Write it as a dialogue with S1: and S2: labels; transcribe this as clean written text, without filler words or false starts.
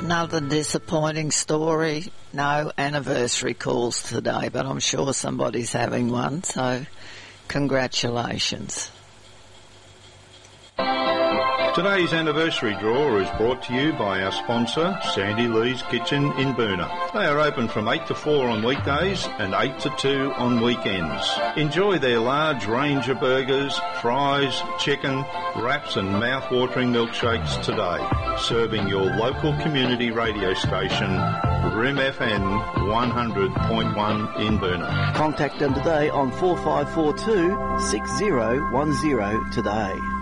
S1: Another disappointing story. No anniversary calls today, but I'm sure somebody's having one, so congratulations.
S2: Today's anniversary draw is brought to you by our sponsor, Sandy Lee's Kitchen in Boonah. They are open from 8 to 4 on weekdays and 8 to 2 on weekends. Enjoy their large range of burgers, fries, chicken, wraps and mouth-watering milkshakes today. Serving your local community radio station, Rim FM 100.1 in Boonah.
S3: Contact them today on 4542 6010 today.